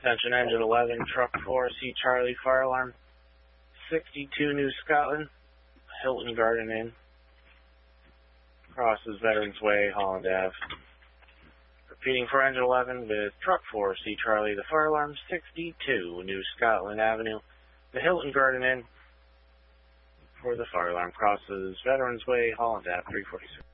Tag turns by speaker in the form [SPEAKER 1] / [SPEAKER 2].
[SPEAKER 1] Attention Engine 11, Truck 4, C Charlie, fire alarm. 62 New Scotland, Hilton Garden Inn. Crosses Veterans Way, Holland Ave. Repeating for Engine 11 with Truck 4, C Charlie, the fire alarm. 62 New Scotland Avenue, the Hilton Garden Inn. For the fire alarm, crosses Veterans Way, Holland Ave, 346.